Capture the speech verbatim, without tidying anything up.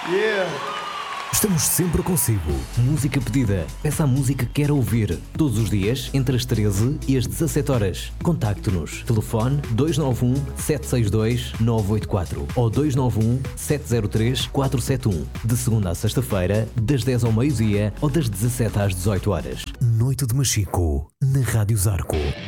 Yeah. Estamos sempre consigo. Música pedida. Peça a música que quer ouvir. Todos os dias, entre as treze e as dezassete horas. Contacte-nos. Telefone dois nove um, sete seis dois, nove oito quatro ou dois nove um, sete zero três, quatro sete um. De segunda a sexta-feira, das dez ao meio-dia ou das dezassete às dezoito horas. Noite de Machico, na Rádio Zarco.